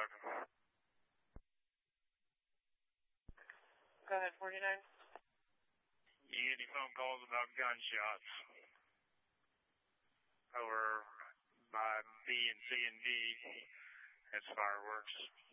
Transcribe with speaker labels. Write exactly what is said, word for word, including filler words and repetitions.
Speaker 1: talking.
Speaker 2: Go ahead, forty-nine.
Speaker 1: You get any phone calls about gunshots over by B and C and D? That's fireworks.